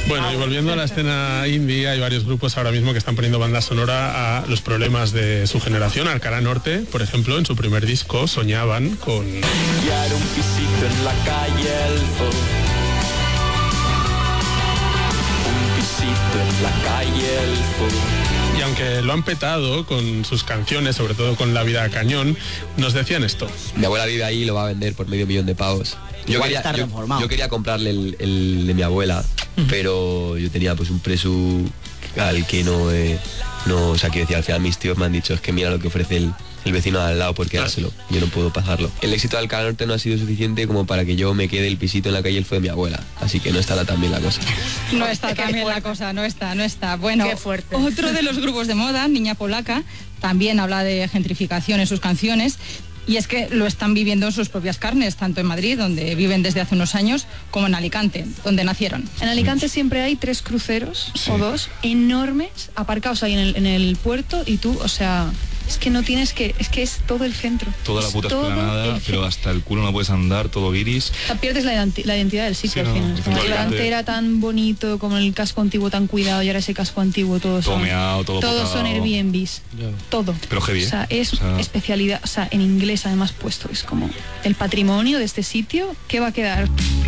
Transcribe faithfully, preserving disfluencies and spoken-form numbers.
Bueno, y volviendo a la escena indie, hay varios grupos ahora mismo que están poniendo banda sonora a los problemas de su generación. Alcalá Norte, por ejemplo, en su primer disco soñaban con... Pillar un pisito en la calle Elfo. Un pisito en la calle Elfo. Y aunque lo han petado con sus canciones, sobre todo con La vida a cañón, nos decían esto. Mi abuela vive ahí y lo va a vender por medio millón de pavos. Yo quería, yo, yo quería comprarle el, el de mi abuela, uh-huh. pero yo tenía pues un presu al que no, eh, no, o sea, que decía, al final mis tíos me han dicho, es que mira lo que ofrece el, el vecino al lado por quedárselo, yo no puedo pasarlo. El éxito de Alcalá Norte no ha sido suficiente como para que yo me quede el pisito en la calle Elfo de mi abuela, así que no está tan bien la cosa. No está tan bien la cosa, no está, no está. Bueno, qué fuerte. Otro de los grupos de moda, Niña Polaca, también habla de gentrificación en sus canciones. Y es que lo están viviendo en sus propias carnes, tanto en Madrid, donde viven desde hace unos años, como en Alicante, donde nacieron. En Alicante siempre hay tres cruceros, sí. o dos, enormes, aparcados ahí en el, en el puerto, y tú, o sea... Es que no tienes que... Es que es todo el centro. Toda la puta esplanada, pero hasta el culo no puedes andar, todo guiris. O sea, pierdes la, identi- la identidad del sitio, sí, al final. No, Alicante era tan bonito, como el casco antiguo tan cuidado, y ahora ese casco antiguo todos todo son... meado, todo Todos potado. son Airbnbs. Yeah. Todo. Pero heavy, ¿eh? O sea, es o sea... especialidad, o sea, en inglés además puesto. Es como el patrimonio de este sitio, ¿qué va a quedar?